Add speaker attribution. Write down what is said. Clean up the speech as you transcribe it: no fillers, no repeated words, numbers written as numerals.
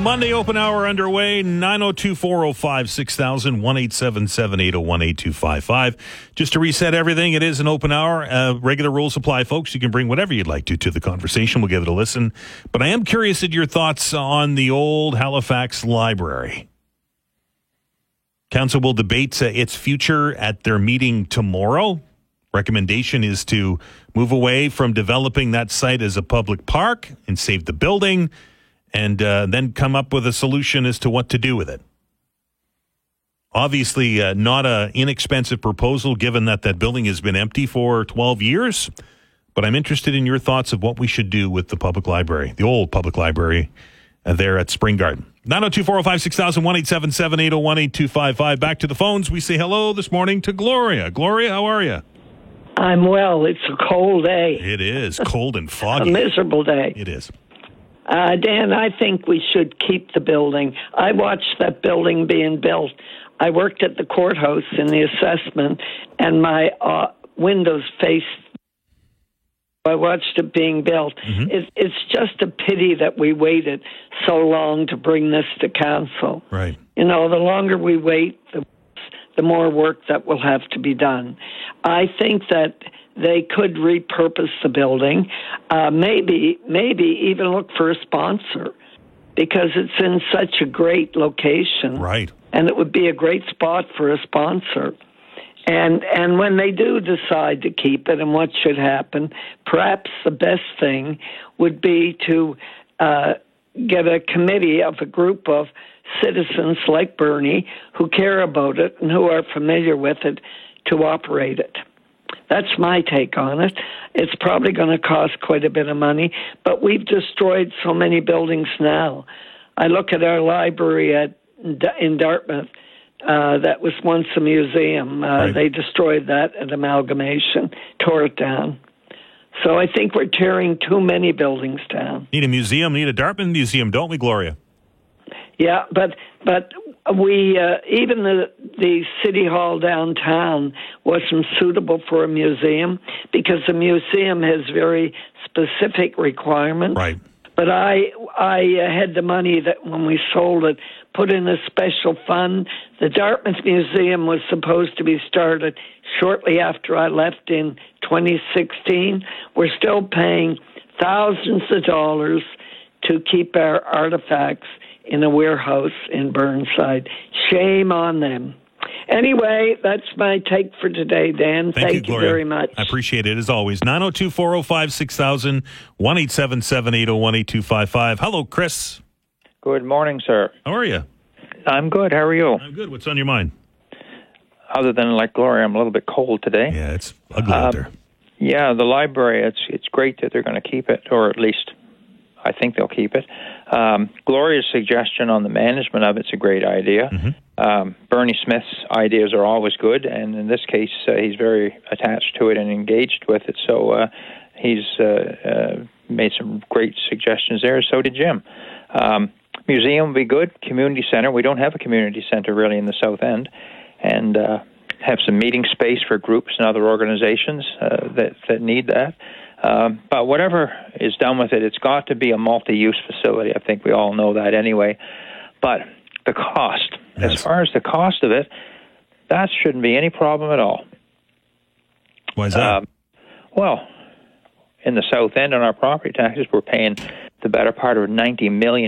Speaker 1: Monday open hour underway, 902-405-6000, 1-877-801-8255. Just to reset everything, it is an open hour. Regular rules apply, folks. You can bring whatever you'd like to the conversation. We'll give it a listen. But I am curious at your thoughts on the old Halifax Library. Council will debate its future at their meeting tomorrow. Recommendation is to move away from developing that site as a public park and save the building, and then come up with a solution as to what to do with it. Obviously, not an inexpensive proposal, given that that building has been empty for 12 years. But I'm interested in your thoughts of what we should do with the public library, the old public library there at Spring Garden. 902-405-6000, 1-877-801-8255. Back to the phones. We say hello this morning to Gloria. Gloria, how are you?
Speaker 2: I'm well. It's a cold day.
Speaker 1: It is cold and foggy.
Speaker 2: A miserable day.
Speaker 1: It is.
Speaker 2: Dan, I think we should keep the building. I watched that building being built. I worked at the courthouse in the assessment, and my windows faced. I watched it being built. Mm-hmm. It's just a pity that we waited so long to bring this to council.
Speaker 1: Right.
Speaker 2: You know, the longer we wait, the more work that will have to be done. I think that they could repurpose the building, maybe even look for a sponsor, because it's in such a great location.
Speaker 1: Right.
Speaker 2: And it would be a great spot for a sponsor. And when they do decide to keep it and what should happen, perhaps the best thing would be to get a committee of a group of citizens like Bernie who care about it and who are familiar with it to operate it. That's my take on it. It's probably going to cost quite a bit of money, but we've destroyed so many buildings now. I look at our library in Dartmouth. That was once a museum.
Speaker 1: Right.
Speaker 2: They destroyed that at Amalgamation, tore it down. So I think we're tearing too many buildings down.
Speaker 1: Need a museum, need a Dartmouth museum, don't we, Gloria?
Speaker 2: Yeah, but we even the city hall downtown wasn't suitable for a museum because the museum has very specific requirements.
Speaker 1: Right.
Speaker 2: But I had the money that when we sold it, put in a special fund. The Dartmouth Museum was supposed to be started shortly after I left in 2016. We're still paying thousands of dollars to keep our artifacts in a warehouse in Burnside. Shame on them. Anyway, that's my take for today, Dan. Thank you very much.
Speaker 1: I appreciate it, as always. 902-405-6000, 1-877-801-8255. Hello, Chris.
Speaker 3: Good morning, sir.
Speaker 1: How are you?
Speaker 3: I'm good. How are you?
Speaker 1: I'm good. What's on your mind?
Speaker 3: Other than, like Gloria, I'm a little bit cold today.
Speaker 1: Yeah, it's ugly out there.
Speaker 3: Yeah, the library, it's great that they're going to keep it, or at least I think they'll keep it. Gloria's suggestion on the management of it's a great idea. Mm-hmm. Bernie Smith's ideas are always good, and in this case, he's very attached to it and engaged with it. So he's made some great suggestions there. So did Jim. Museum would be good. Community center. We don't have a community center really in the South End, and have some meeting space for groups and other organizations that need that. But whatever is done with it, it's got to be a multi-use facility. I think we all know that anyway. But the cost,
Speaker 1: yes.
Speaker 3: As far as the cost of it, that shouldn't be any problem at all.
Speaker 1: Why is that?
Speaker 3: Well, in the South End on our property taxes, we're paying the better part of $90 million